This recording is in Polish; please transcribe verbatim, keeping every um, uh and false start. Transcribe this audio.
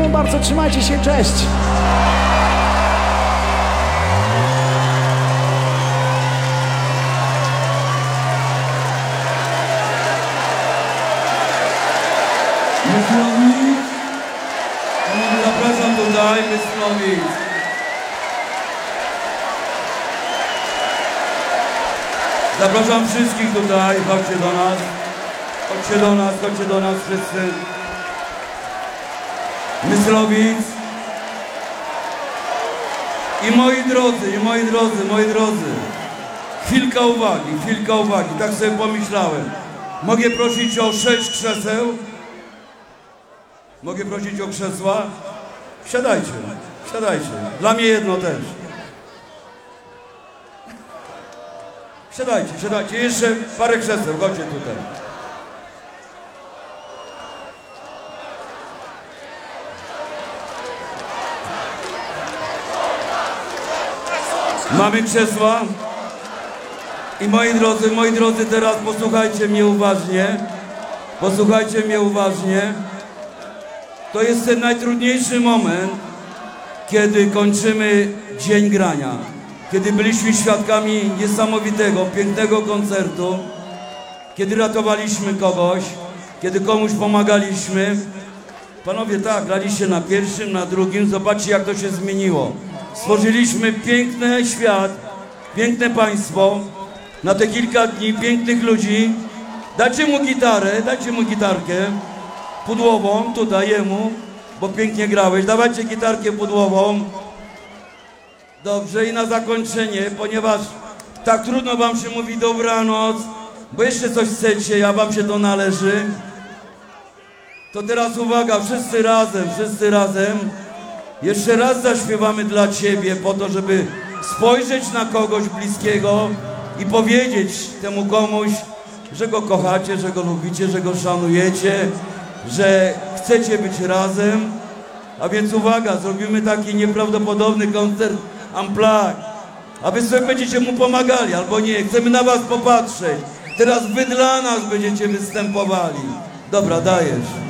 bardzo, trzymajcie się, cześć! Myslowic, zapraszam tutaj, Myslowic. Zapraszam wszystkich tutaj, chodźcie do nas, chodźcie do nas, chodźcie do nas wszyscy. Myslowic. I moi drodzy, i moi drodzy, moi drodzy, chwilka uwagi, chwilka uwagi, tak sobie pomyślałem. Mogę prosić o sześć krzeseł? Mogę prosić o krzesła? Siadajcie, siadajcie. Dla mnie jedno też. Siadajcie, siadajcie. Jeszcze parę krzeseł, chodźcie tutaj. Mamy krzesła? I moi drodzy, moi drodzy, teraz posłuchajcie mnie uważnie. Posłuchajcie mnie uważnie. To jest ten najtrudniejszy moment, kiedy kończymy dzień grania. Kiedy byliśmy świadkami niesamowitego, pięknego koncertu. Kiedy ratowaliśmy kogoś, kiedy komuś pomagaliśmy. Panowie, tak, graliście na pierwszym, na drugim. Zobaczcie, jak to się zmieniło. Stworzyliśmy piękny świat, piękne państwo. Na te kilka dni pięknych ludzi. Dajcie mu gitarę, dajcie mu gitarkę pudłową, tutaj jemu, bo pięknie grałeś. Dawajcie gitarkę pudłową. Dobrze, i na zakończenie, ponieważ tak trudno wam się mówi dobranoc, bo jeszcze coś chcecie, a wam się to należy. To teraz uwaga, wszyscy razem, wszyscy razem. Jeszcze raz zaśpiewamy dla ciebie, po to, żeby spojrzeć na kogoś bliskiego i powiedzieć temu komuś, że go kochacie, że go lubicie, że go szanujecie, że chcecie być razem. A więc uwaga, zrobimy taki nieprawdopodobny koncert Unplugged. A wy sobie będziecie mu pomagali, albo nie. Chcemy na was popatrzeć. Teraz wy dla nas będziecie występowali. Dobra, dajesz.